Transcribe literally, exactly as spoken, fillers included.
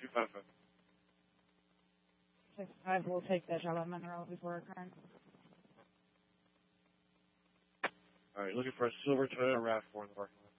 five five. six five will take that job on Monroe before our current. All right, looking for a silver Toyota RAV four in the parking lot.